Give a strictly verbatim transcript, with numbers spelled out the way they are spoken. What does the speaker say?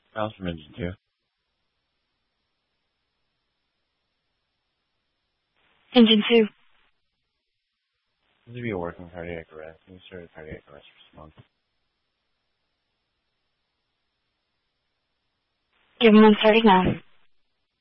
Miles from engine two. Engine two. This would be a working cardiac arrest. You started cardiac arrest for smoke. Give him one thirty now.